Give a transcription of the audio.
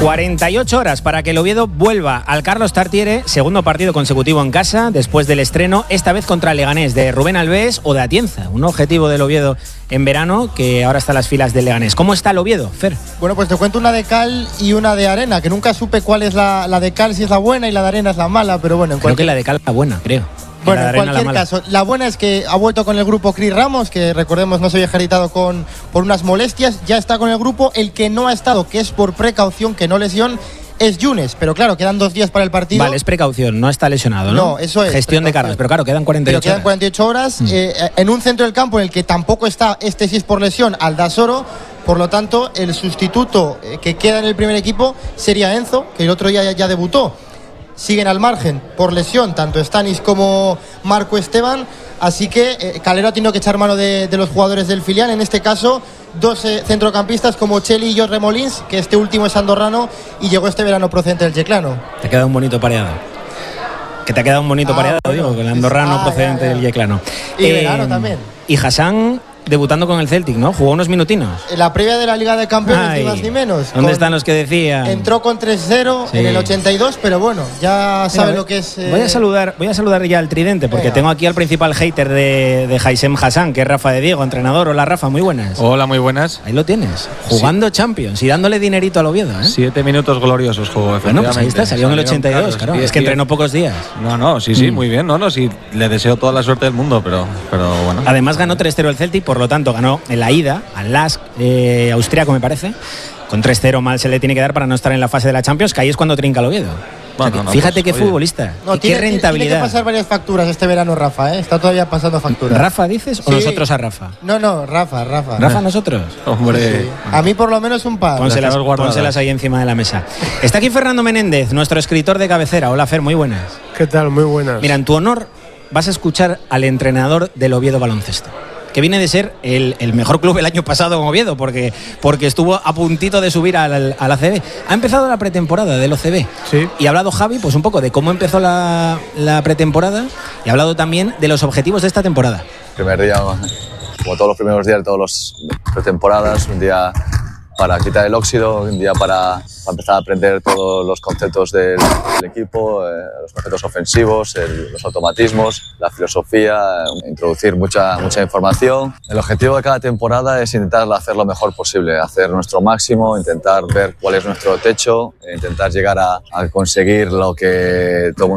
48 horas para que el Oviedo vuelva al Carlos Tartiere, segundo partido consecutivo en casa, después del estreno, esta vez contra el Leganés, de Rubén Albés o de Atienza, un objetivo del Oviedo en verano que ahora está en las filas del Leganés. ¿Cómo está el Oviedo, Fer? Bueno, pues te cuento una de cal y una de arena, que nunca supe cuál es la de cal, si es la buena, y la de arena es la mala, pero bueno. Creo que la de cal es la buena, creo. Bueno, en cualquier caso, la buena es que ha vuelto con el grupo Cris Ramos, que recordemos no se había ejercitado por unas molestias, ya está con el grupo. El que no ha estado, que es por precaución, que no lesión, es Yunes, pero claro, quedan 2 días para el partido. Vale, es precaución, no está lesionado, ¿no? No, eso es. Gestión de cargas, pero claro, quedan 48 horas. En un centro del campo en el que tampoco está, sí es por lesión, Aldasoro. Por lo tanto, el sustituto que queda en el primer equipo sería Enzo, que el otro día ya debutó. Siguen al margen por lesión tanto Stanis como Marco Esteban, así que Calero ha tenido que echar mano de los jugadores del filial, en este caso 2 centrocampistas como Cheli y Jorge Molins, que este último es andorrano y llegó este verano procedente del Yeclano. Te queda un bonito pareado. Que te ha quedado un bonito pareado, bueno, digo, con el andorrano procedente del Yeclano. Y verano también. Y Hassan debutando con el Celtic, ¿no? Jugó unos minutinos. En la previa de la Liga de Campeones, ni más ni menos. ¿Dónde están los que decían? Entró con 3-0 en el 82, pero bueno, ya sabe lo que es. Voy a saludar ya al tridente, porque tengo aquí al principal hater de Haysem Hassan, que es Rafa de Diego, entrenador. Hola, Rafa, muy buenas. Hola, muy buenas. Ahí lo tienes, jugando Champions y dándole dinerito al Oviedo, ¿eh? 7 minutos gloriosos jugó, bueno, pues ahí está, salió en el 82, claro. Es que entrenó pocos días. Sí, muy bien, sí, le deseo toda la suerte del mundo, pero bueno. Además ganó 3-0 el Celtic, por lo tanto ganó en la ida al LASK austriaco, me parece. Con 3-0 mal se le tiene que dar para no estar en la fase de la Champions, que ahí es cuando trinca el Oviedo. Fíjate qué futbolista, qué rentabilidad. Tiene que pasar varias facturas este verano, Rafa, ¿eh? Está todavía pasando facturas. ¿Rafa dices o nosotros a Rafa? No, Rafa. ¿Rafa nosotros? Hombre. Sí. A mí por lo menos un par. Pónselas ahí encima de la mesa. Está aquí Fernando Menéndez, nuestro escritor de cabecera. Hola, Fer, muy buenas. ¿Qué tal? Muy buenas. Mira, en tu honor vas a escuchar al entrenador del Oviedo Baloncesto, que viene de ser el mejor club el año pasado en Oviedo, porque estuvo a puntito de subir al ACB. Ha empezado la pretemporada del OCB. Sí. Y ha hablado Javi, pues un poco de cómo empezó la pretemporada, y ha hablado también de los objetivos de esta temporada. Primer día, como todos los primeros días de todas las pretemporadas, un día para quitar el óxido, un día para empezar a aprender todos los conceptos del equipo, los conceptos ofensivos, los automatismos, la filosofía, introducir mucha información. El objetivo de cada temporada es intentar hacer lo mejor posible, hacer nuestro máximo, intentar ver cuál es nuestro techo, intentar llegar a conseguir lo que todo